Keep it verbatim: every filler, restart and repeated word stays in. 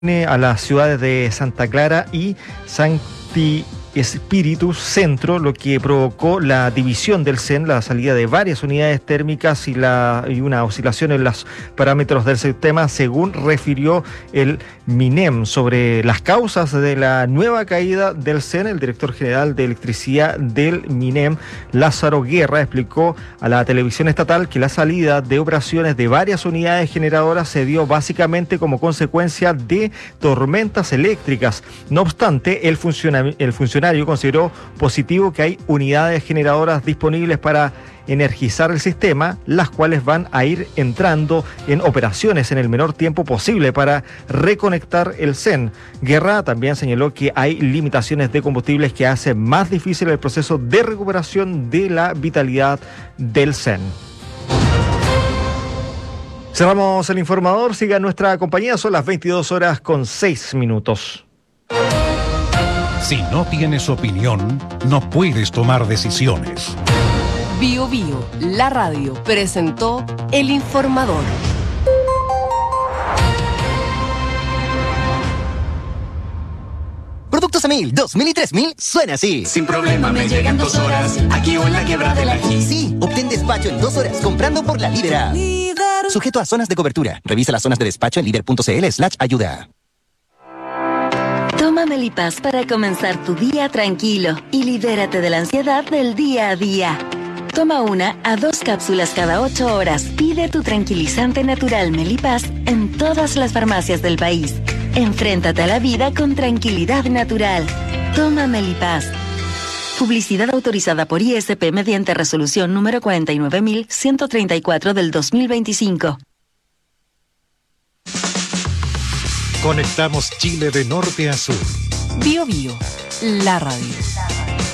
a las ciudades de Santa Clara y Sancti Espíritus Centro, lo que provocó la división del C E N, la salida de varias unidades térmicas y, la, y una oscilación en los parámetros del sistema, según refirió el MINEM. Sobre las causas de la nueva caída del C E N, el director general de electricidad del MINEM, Lázaro Guerra, explicó a la televisión estatal que la salida de operaciones de varias unidades generadoras se dio básicamente como consecuencia de tormentas eléctricas. No obstante, el funcionamiento el funcionamiento consideró positivo que hay unidades generadoras disponibles para energizar el sistema, las cuales van a ir entrando en operaciones en el menor tiempo posible para reconectar el C E N. Guerra también señaló que hay limitaciones de combustibles que hacen más difícil el proceso de recuperación de la vitalidad del C E N. Cerramos el informador, siga nuestra compañía, son las veintidós horas con seis minutos. Si no tienes opinión, no puedes tomar decisiones. Bio Bio, la radio, presentó El Informador. Productos Amil dos mil y tres mil suena así. Sin problema me llegan dos horas, aquí o en la quebrada de la G. Sí, obtén despacho en dos horas comprando por la Libera. Líder. Sujeto a zonas de cobertura. Revisa las zonas de despacho en líder punto cl slash ayuda. Toma Melipaz para comenzar tu día tranquilo y libérate de la ansiedad del día a día. Toma una a dos cápsulas cada ocho horas. Pide tu tranquilizante natural Melipaz en todas las farmacias del país. Enfréntate a la vida con tranquilidad natural. Toma Melipaz. Publicidad autorizada por I S P mediante resolución número cuarenta y nueve mil ciento treinta y cuatro del dos mil veinticinco. Conectamos Chile de norte a sur. Bio Bio, la radio.